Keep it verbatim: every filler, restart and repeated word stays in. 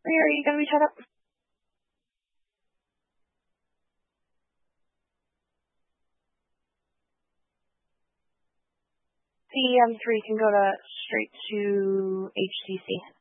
Where are you going to be set up? The M three can go to straight to H C C.